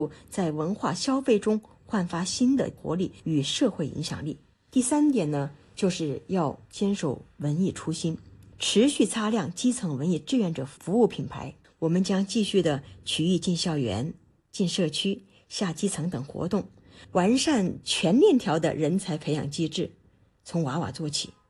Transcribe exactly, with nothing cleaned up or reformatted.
在文化消费中焕发新的活力与社会影响力。第三点呢，就是要坚守文艺初心，持续擦亮基层文艺志愿者服务品牌。我们将继续的曲艺进校园、进社区、下基层等活动，完善全链条的人才培养机制，从娃娃做起，